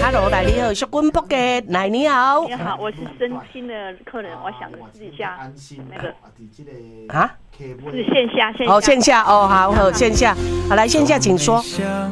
Hello， 来你好，是滚博嘅，来你好。 你好，我是身心的客人，我想试一下那个啊， 是线下。 哦，线下哦，好，线下，好来线下，请说。